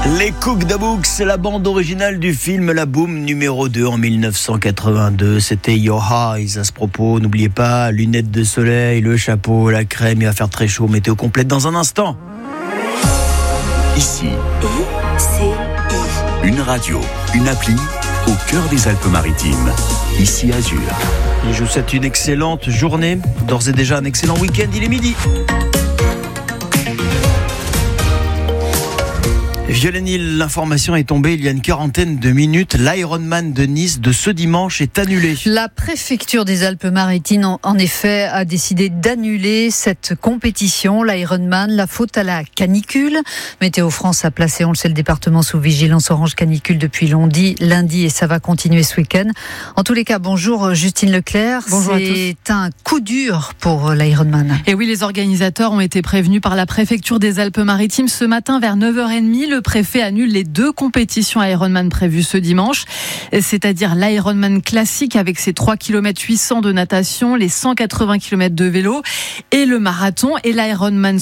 Les Cook the Books, c'est la bande originale du film La Boum numéro 2 en 1982. C'était Your Eyes à ce propos. N'oubliez pas, lunettes de soleil, le chapeau, la crème, il va faire très chaud. Météo complète dans un instant. Ici, une radio, une appli au cœur des Alpes-Maritimes. Ici Azur. Et je vous souhaite une excellente journée. D'ores et déjà un excellent week-end, il est midi. Violaine-Île, l'information est tombée il y a une quarantaine de minutes. L'Ironman de Nice de ce dimanche est annulé. La préfecture des Alpes-Maritimes, en effet, a décidé d'annuler cette compétition. L'Ironman, la faute à la canicule. Météo France a placé, on le sait, le département sous vigilance orange canicule depuis lundi et ça va continuer ce week-end. En tous les cas, bonjour Justine Leclerc. Bonjour à tous. C'est un coup dur pour l'Ironman. Et oui, les organisateurs ont été prévenus par la préfecture des Alpes-Maritimes ce matin vers 9h30. Le préfet annule les 2 compétitions Ironman prévues ce dimanche, c'est-à-dire l'Ironman classique avec ses 3 km 800 de natation, les 180 km de vélo et le marathon, et l'Ironman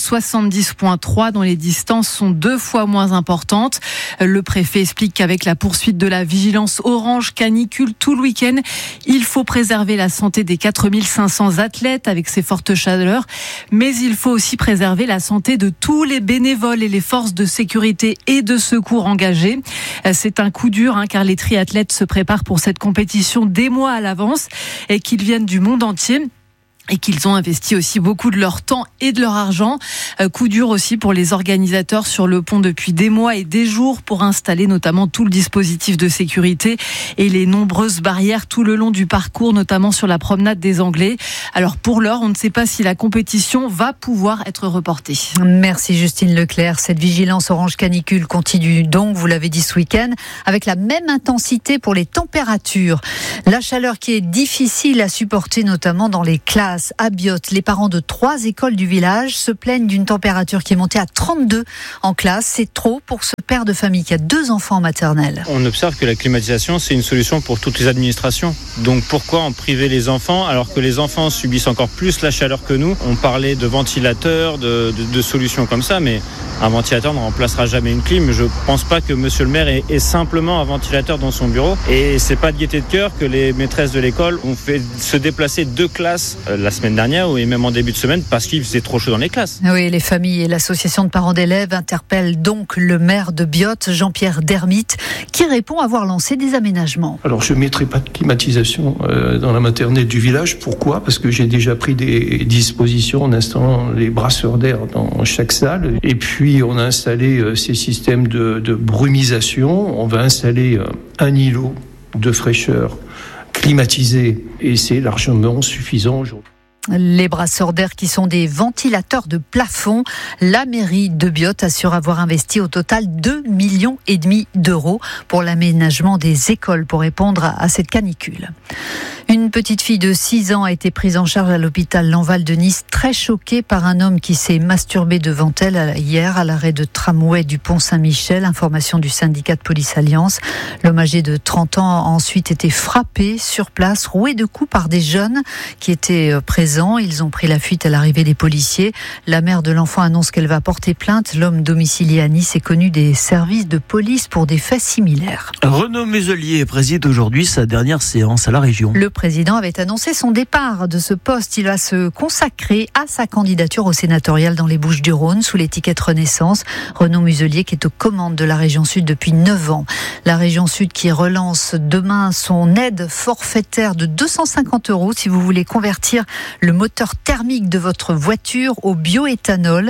70.3 dont les distances sont 2 fois moins importantes. Le préfet explique qu'avec la poursuite de la vigilance orange canicule tout le week-end, il faut préserver la santé des 4500 athlètes avec ces fortes chaleurs, mais il faut aussi préserver la santé de tous les bénévoles et les forces de sécurité et de secours engagés. C'est un coup dur car les triathlètes se préparent pour cette compétition des mois à l'avance et qu'ils viennent du monde entier. Et qu'ils ont investi aussi beaucoup de leur temps et de leur argent. Coup dur aussi pour les organisateurs sur le pont depuis des mois et des jours pour installer notamment tout le dispositif de sécurité et les nombreuses barrières tout le long du parcours, notamment sur la promenade des Anglais. Alors pour l'heure, on ne sait pas si la compétition va pouvoir être reportée. Merci Justine Leclerc. Cette vigilance orange canicule continue donc, vous l'avez dit, ce week-end, avec la même intensité pour les températures. La chaleur qui est difficile à supporter, notamment dans les classes. À Biot, les parents de 3 écoles du village se plaignent d'une température qui est montée à 32 en classe. C'est trop pour ce père de famille qui a 2 enfants en maternelle. On observe que la climatisation, c'est une solution pour toutes les administrations. Donc pourquoi en priver les enfants alors que les enfants subissent encore plus la chaleur que nous? On parlait de ventilateurs, de solutions comme ça, mais un ventilateur ne remplacera jamais une clim. Je ne pense pas que monsieur le maire ait simplement un ventilateur dans son bureau. Et c'est pas de gaieté de cœur que les maîtresses de l'école ont fait se déplacer 2 classes la semaine dernière et même en début de semaine parce qu'il faisait trop chaud dans les classes. Oui, les familles et l'association de parents d'élèves interpellent donc le maire de Biot, Jean-Pierre Dermite, qui répond avoir lancé des aménagements. Alors je ne mettrai pas de climatisation dans la maternelle du village. Pourquoi ? Parce que j'ai déjà pris des dispositions en installant les brasseurs d'air dans chaque salle. Et puis on a installé ces systèmes de brumisation. On va installer un îlot de fraîcheur climatisé et c'est largement suffisant aujourd'hui. Les brasseurs d'air qui sont des ventilateurs de plafond. La mairie de Biot assure avoir investi au total 2,5 millions d'euros pour l'aménagement des écoles pour répondre à cette canicule. Une petite fille de 6 ans a été prise en charge à l'hôpital Lanval de Nice, très choquée par un homme qui s'est masturbé devant elle hier à l'arrêt de tramway du pont Saint-Michel. Information du syndicat de police Alliance. L'homme âgé de 30 ans a ensuite été frappé sur place, roué de coups par des jeunes qui étaient présents. Ils ont pris la fuite à l'arrivée des policiers. La mère de l'enfant annonce qu'elle va porter plainte. L'homme domicilié à Nice est connu des services de police pour des faits similaires. Renaud Muselier préside aujourd'hui sa dernière séance à la région. Le président avait annoncé son départ de ce poste. Il va se consacrer à sa candidature au sénatorial dans les Bouches-du-Rhône sous l'étiquette Renaissance. Renaud Muselier qui est aux commandes de la région Sud depuis 9 ans. La région Sud qui relance demain son aide forfaitaire de 250 € si vous voulez convertir le moteur thermique de votre voiture au bioéthanol.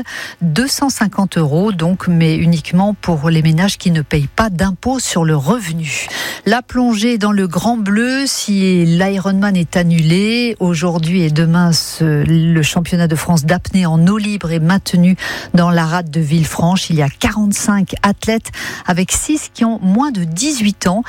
250 € donc, mais uniquement pour les ménages qui ne payent pas d'impôt sur le revenu. La plongée dans le Grand Bleu, si l'Ironman est annulé, aujourd'hui et demain, le championnat de France d'apnée en eau libre est maintenu dans la rade de Villefranche. Il y a 45 athlètes avec 6 qui ont moins de 18 ans.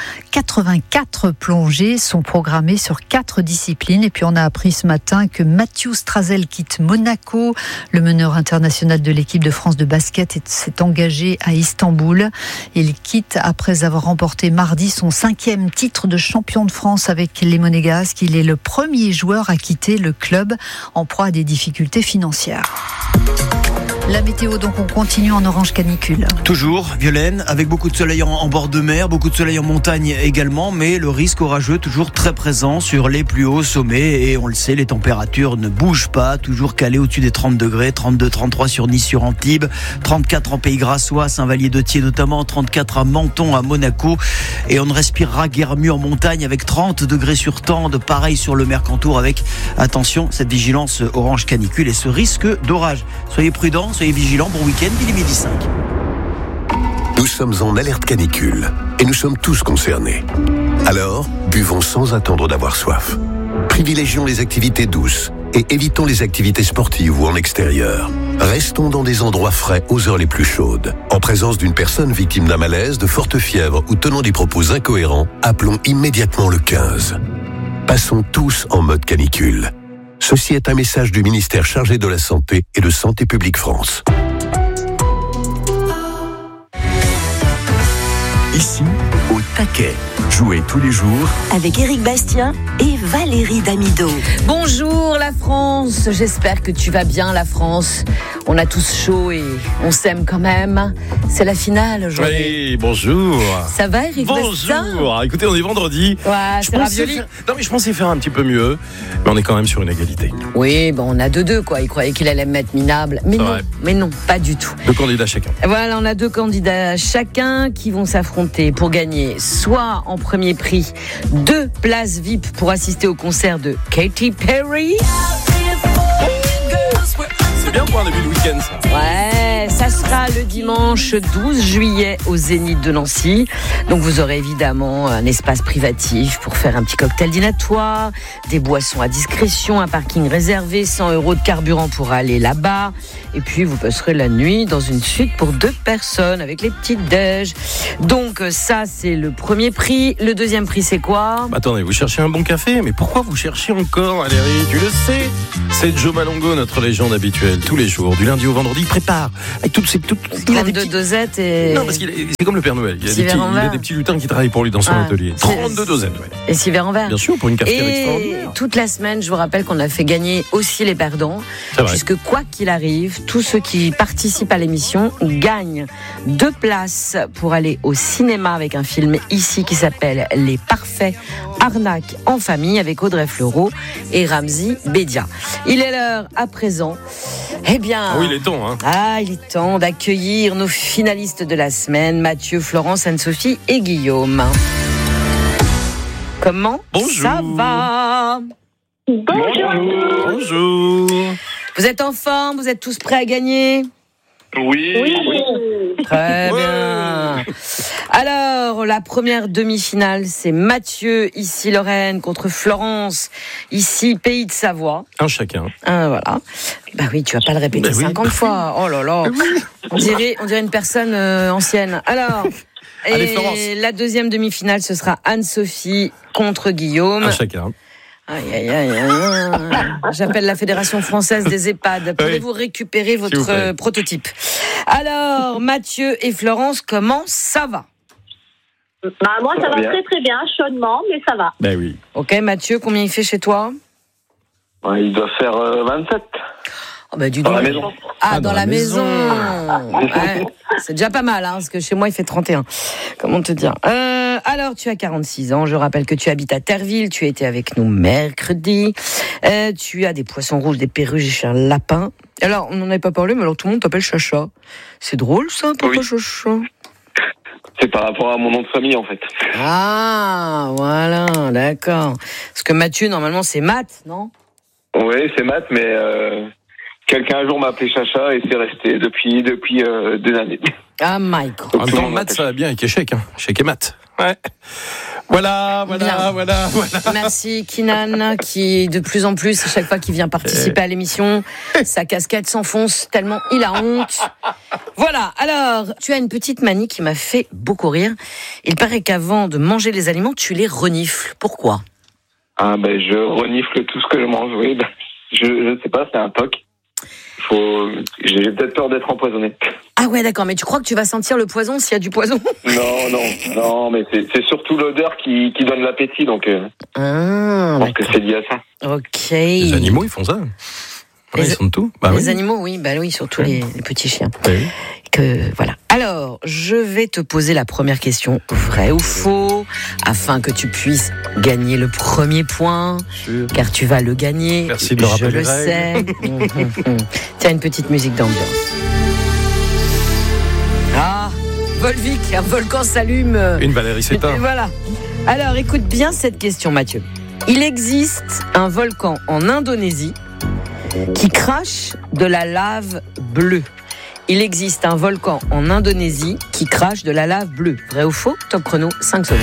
84 plongées sont programmées sur 4 disciplines. Et puis on a appris ce matin que Mathieu Strazel quitte Monaco. Le meneur international de l'équipe de France de basket s'est engagé à Istanbul. Il quitte après avoir remporté mardi son 5e titre de champion de France avec les Monégasques. Il est le premier joueur à quitter le club en proie à des difficultés financières. La météo, donc on continue en orange canicule. Toujours, Violaine, avec beaucoup de soleil en bord de mer, beaucoup de soleil en montagne également, mais le risque orageux toujours très présent sur les plus hauts sommets. Et on le sait, les températures ne bougent pas, toujours calées au-dessus des 30 degrés, 32, 33 sur Nice, sur Antibes, 34 en Pays Grassois, Saint-Vallier-de-Thiers notamment, 34 à Menton, à Monaco. Et on ne respirera guère mieux en montagne avec 30 degrés sur Tende, pareil sur le Mercantour avec, attention, cette vigilance orange canicule et ce risque d'orage. Soyez prudents. Soyez vigilants, bon week-end, il est 12h05. Nous sommes en alerte canicule et nous sommes tous concernés. Alors, buvons sans attendre d'avoir soif. Privilégions les activités douces et évitons les activités sportives ou en extérieur. Restons dans des endroits frais aux heures les plus chaudes. En présence d'une personne victime d'un malaise, de forte fièvre ou tenant des propos incohérents, appelons immédiatement le 15. Passons tous en mode canicule. Ceci est un message du ministère chargé de la Santé et de Santé publique France. Ici, au taquet. Jouez tous les jours avec Éric Bastien et Valérie Damido. Bonjour la France, j'espère que tu vas bien la France. On a tous chaud et on s'aime quand même. C'est la finale aujourd'hui. Oui, bonjour. Ça va Éric Bastien ? Bonjour. Écoutez, on est vendredi. Ouais, c'est ravioli. Non mais je pensais faire un petit peu mieux, mais on est quand même sur une égalité. Oui, bon, on a 2-2 quoi. Il croyait qu'il allait me mettre minable. Mais non, pas du tout. 2 candidats chacun. Voilà, on a 2 candidats chacun qui vont s'affronter pour gagner soit en premier prix 2 places VIP pour assister au concert de Katy Perry. C'est bien pour un début de week-end ça. Ouais, ça sera le dimanche 12 juillet au Zénith de Nancy. Donc vous aurez évidemment un espace privatif pour faire un petit cocktail dînatoire, des boissons à discrétion, un parking réservé, 100 € de carburant pour aller là-bas. Et puis vous passerez la nuit dans une suite pour 2 personnes avec les petites déj. Donc ça c'est le premier prix. Le deuxième prix c'est quoi ? Attendez, vous cherchez un bon café ? Mais pourquoi vous cherchez encore Valérie ? Tu le sais, c'est Joe Malongo, notre légende habituelle. Tous les jours, du lundi au vendredi, il prépare. Avec toutes ces... Il a des petits... dosettes et... Non, parce c'est comme le Père Noël. Il a des petits lutins qui travaillent pour lui dans son atelier. 32 dosettes, ouais. Et 6 verres en verre. Bien sûr, pour une cafetière extraordinaire. Et toute la semaine, je vous rappelle qu'on a fait gagner aussi les perdants. Puisque quoi qu'il arrive, tous ceux qui participent à l'émission gagnent 2 places pour aller au cinéma avec un film ici qui s'appelle Les Parfaits Arnaques en famille avec Audrey Fleurot et Ramzy Bédia. Il est l'heure à présent. Eh bien, il est temps, hein. Il est temps d'accueillir nos finalistes de la semaine, Mathieu, Florence, Anne-Sophie et Guillaume. Comment ça va ? Bonjour. Vous êtes en forme ? Vous êtes tous prêts à gagner ? Oui. Très bien. Alors, la première demi-finale, c'est Mathieu, ici Lorraine, contre Florence, ici Pays de Savoie. Un chacun. Voilà. Bah oui, tu vas pas le répéter 50 fois. Oh là là. On dirait une personne ancienne. Alors, allez, la deuxième demi-finale, ce sera Anne-Sophie contre Guillaume. Un chacun. Aïe. J'appelle la Fédération française des EHPAD. Pouvez-vous récupérer votre prototype ? Alors, Mathieu et Florence, comment ça va ? Moi, ça va très très bien, chaudement, mais ça va. Ben oui. Ok, Mathieu, combien il fait chez toi ? Il doit faire 27. Dis dans donc. la maison. Dans la maison. Ouais, c'est déjà pas mal, parce que chez moi, il fait 31. Comment te dire ? Alors, tu as 46 ans. Je rappelle que tu habites à Terreville. Tu étais avec nous mercredi. Tu as des poissons rouges, des perruches et un lapin. Alors, on n'en avait pas parlé, mais alors tout le monde t'appelle Chacha. C'est drôle, ça, papa Chacha ? C'est par rapport à mon nom de famille, en fait. Ah, voilà, d'accord. Parce que Mathieu, normalement, c'est Matt, non ? Oui, c'est Matt, mais quelqu'un un jour m'a appelé Chacha et c'est resté depuis des années. Ah, Mike. En même temps, Matt, ça va bien avec échec. Échec et Matt. Ouais. Voilà. Merci Kinan, qui de plus en plus, à chaque fois qu'il vient participer à l'émission, sa casquette s'enfonce tellement il a honte. Voilà, alors, tu as une petite manie qui m'a fait beaucoup rire. Il paraît qu'avant de manger les aliments, tu les renifles. Pourquoi ? Je renifle tout ce que je mange, oui. Je ne sais pas, c'est un toc. J'ai peut-être peur d'être empoisonné. Ah ouais, d'accord, mais tu crois que tu vas sentir le poison s'il y a du poison ? Non, mais c'est surtout l'odeur qui donne l'appétit, donc je pense que c'est lié à ça. Ok. Les animaux, ils font ça. Ils sont de tout. Les animaux, oui, surtout les petits chiens. Oui. Voilà. Alors, je vais te poser la première question, vrai ou faux, afin que tu puisses gagner le premier point, car tu vas le gagner. Merci de me rappeler les règles. Je le sais. Tiens, une petite musique d'ambiance. Ah, Volvic, un volcan s'allume. Une Valérie Sétain. Voilà. Alors, écoute bien cette question, Mathieu. Il existe un volcan en Indonésie qui crache de la lave bleue. Il existe un volcan en Indonésie qui crache de la lave bleue. Vrai ou faux? Top chrono, 5 secondes.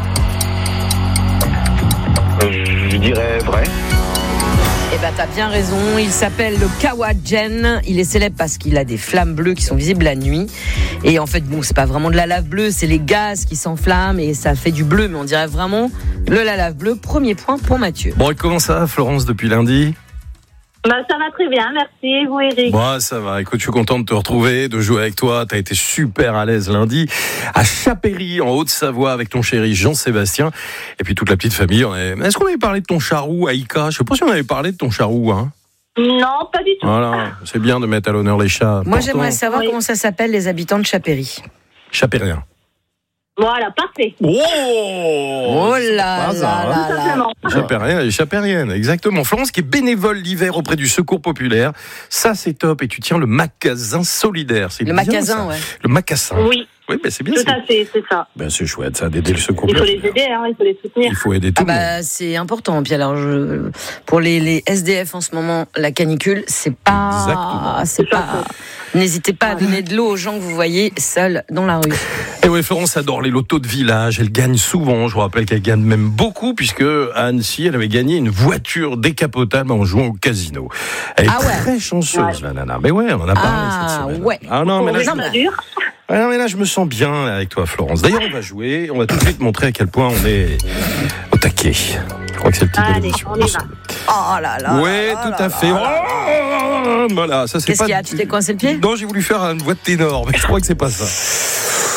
Je dirais vrai. Eh ben, t'as bien raison. Il s'appelle le Kawajen. Il est célèbre parce qu'il a des flammes bleues qui sont visibles la nuit. Et en fait, c'est pas vraiment de la lave bleue, c'est les gaz qui s'enflamment et ça fait du bleu. Mais on dirait vraiment la lave bleue. Premier point pour Mathieu. Bon, et comment ça va, Florence, depuis lundi? Ça va très bien, merci. Et vous, Eric? Ça va. Écoute, je suis content de te retrouver, de jouer avec toi. T'as été super à l'aise lundi à Chapéry, en Haute-Savoie, avec ton chéri Jean-Sébastien. Et puis toute la petite famille. Est-ce qu'on avait parlé de ton charroux, Aïka? Je sais pas si on avait parlé de ton charroux, hein. Non, pas du tout. Voilà, c'est bien de mettre à l'honneur les chats. Moi, j'aimerais savoir comment ça s'appelle, les habitants de Chapéry. Chapérien. Voilà, parfait. Oh là là. Chapérien et chapérienne, exactement. Florence qui est bénévole l'hiver auprès du Secours Populaire. Ça, c'est top. Et tu tiens le magasin solidaire. C'est le bien, magasin, ça. ouais. Le macassin. Oui. Oui, c'est bien. Tout à fait, c'est ça. C'est chouette, ça, d'aider le Secours Populaire. Il faut Populaire. les aider, il faut les soutenir. Il faut aider tout le monde. C'est important. Puis alors, pour les SDF en ce moment, la canicule, c'est pas. N'hésitez pas à donner de l'eau aux gens que vous voyez seuls dans la rue. Et oui, Florence adore les lotos de village. Elle gagne souvent. Je vous rappelle qu'elle gagne même beaucoup, puisque à Annecy, elle avait gagné une voiture décapotable en jouant au casino. Elle est très chanceuse, la nana. Mais ouais, on en a parlé cette semaine. Ouais. Non, mais là, je me sens bien avec toi, Florence. D'ailleurs, on va jouer. On va tout de suite montrer à quel point on est au taquet. Je crois que c'est le petit Allez, on y va. Oh là là. Oui, tout à fait. Voilà, ça c'est Qu'est-ce qu'il y a? Tu t'es coincé le pied? Non, j'ai voulu faire une voix de ténor, mais je crois que c'est pas ça.